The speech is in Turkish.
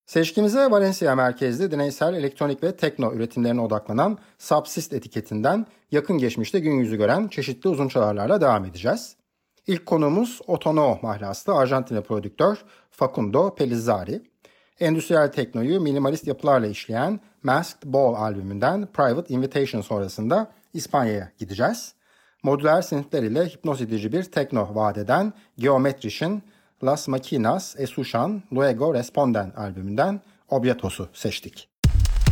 Seçkimize Valencia merkezli deneysel elektronik ve tekno üretimlerine odaklanan Subsist etiketinden yakın geçmişte gün yüzü gören çeşitli uzun çalarlarla devam edeceğiz. İlk konuğumuz Otono mahlaslı Arjantinli prodüktör Facundo Pellizzari. Endüstriyel teknoyu minimalist yapılarla işleyen Masked Ball albümünden Private Invitation sonrasında İspanya'ya gideceğiz. Modüler synthler ile hipnoz edici bir tekno vaat eden Geometric'in Las Maquinas Escuchan Luego Responden albümünden Objetos'u seçtik.